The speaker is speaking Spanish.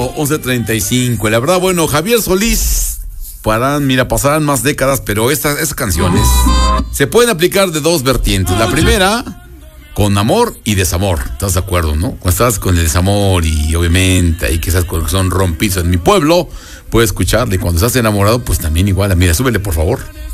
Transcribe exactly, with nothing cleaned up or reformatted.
once treinta y cinco. La verdad, bueno, Javier Solís, Parán, mira, pasarán más décadas, pero estas, estas canciones se pueden aplicar de dos vertientes. La primera, con amor y desamor. ¿Estás de acuerdo, no? Cuando estás con el desamor y obviamente ahí quizás con son rompizos en mi pueblo, puedes escucharle. Y cuando estás enamorado, pues también igual. Mira, súbele, por favor.